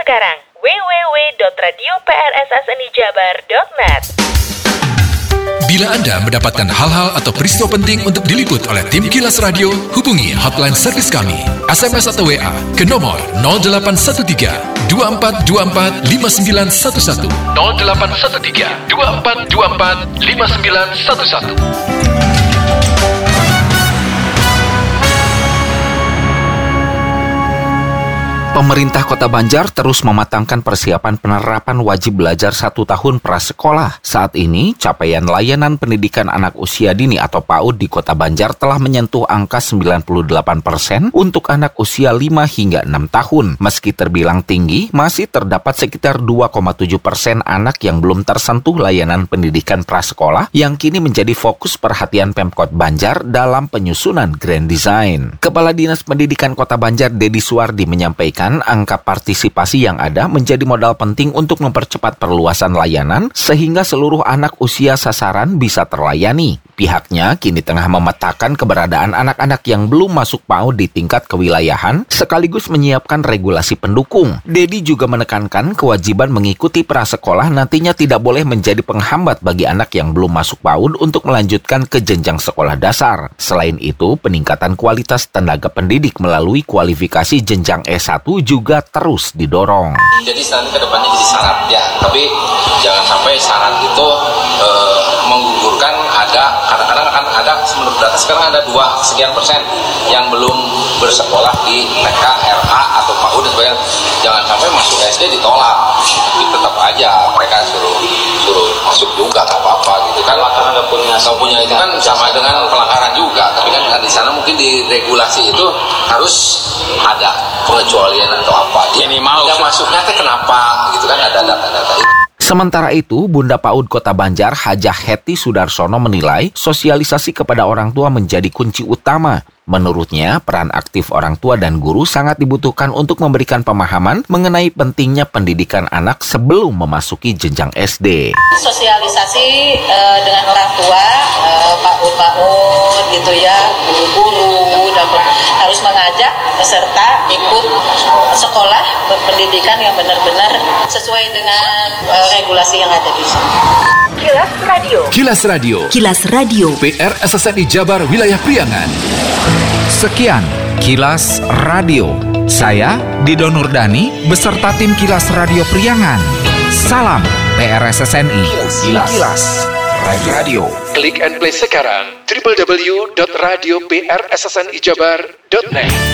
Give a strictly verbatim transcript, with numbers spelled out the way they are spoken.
sekarang w w w dot radio p r s s n i jabar dot net. Bila Anda mendapatkan hal-hal atau peristiwa penting untuk diliput oleh tim Kilas Radio, hubungi hotline servis kami, S M S atau W A ke nomor nol delapan satu tiga dua empat dua empat lima sembilan satu satu nol delapan satu tiga dua empat dua empat lima sembilan satu satu. Pemerintah Kota Banjar terus mematangkan persiapan penerapan wajib belajar satu tahun prasekolah. Saat ini, capaian layanan pendidikan anak usia dini atau PAUD di Kota Banjar telah menyentuh angka sembilan puluh delapan persen untuk anak usia lima hingga enam tahun. Meski terbilang tinggi, masih terdapat sekitar dua koma tujuh persen anak yang belum tersentuh layanan pendidikan prasekolah yang kini menjadi fokus perhatian Pemkot Banjar dalam penyusunan Grand Design. Kepala Dinas Pendidikan Kota Banjar, Dedi Suwardi, menyampaikan angka partisipasi yang ada menjadi modal penting untuk mempercepat perluasan layanan sehingga seluruh anak usia sasaran bisa terlayani. Pihaknya kini tengah memetakan keberadaan anak-anak yang belum masuk PAUD di tingkat kewilayahan sekaligus menyiapkan regulasi pendukung. Dedi juga menekankan kewajiban mengikuti prasekolah nantinya tidak boleh menjadi penghambat bagi anak yang belum masuk PAUD untuk melanjutkan ke jenjang sekolah dasar. Selain itu, peningkatan kualitas tenaga pendidik melalui kualifikasi jenjang S satu juga terus didorong. Jadi nanti ke depannya jadi syarat ya, tapi jangan sampai syarat itu e, menggugurkan. Ada kadang-kadang kan ada menurut data sekarang ada dua sekian persen yang belum bersekolah di T K, R A atau PAUD dan sebagainya. Jangan sampai masuk S D ditolak, tapi tetap aja mereka suruh suruh masuk juga nggak apa-apa gitu kan. Karena nggak punya nggak punya itu kan sama dengan pelanggaran juga, tapi kan di sana mungkin di regulasi itu harus ada pengecualian atau apa. Minimal yang masuknya teh kenapa gitu kan, ada data-data itu. Sementara itu, Bunda PAUD Kota Banjar, Hajah Heti Sudarsono menilai sosialisasi kepada orang tua menjadi kunci utama. Menurutnya, peran aktif orang tua dan guru sangat dibutuhkan untuk memberikan pemahaman mengenai pentingnya pendidikan anak sebelum memasuki jenjang S D. Sosialisasi uh, dengan orang tua, uh, PAUD-PAUD gitu ya, guru-guru, dan harus mengajak peserta ikut sekolah berpendidikan yang benar-benar sesuai dengan uh, regulasi yang ada di sini. Kilas Radio. Kilas Radio. Kilas Radio. P R S S N I Jabar Wilayah Priangan. Sekian Kilas Radio. Saya Dido Nurdani beserta tim Kilas Radio Priangan. Salam P R S S N I. Kilas, Kilas. Radio. Klik and play sekarang w w w dot radio p r s s n i jabar dot net.